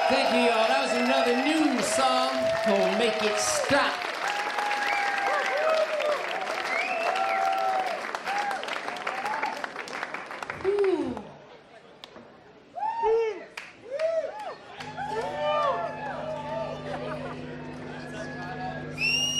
Thank you, y'all. That was another new song called Make It Stop.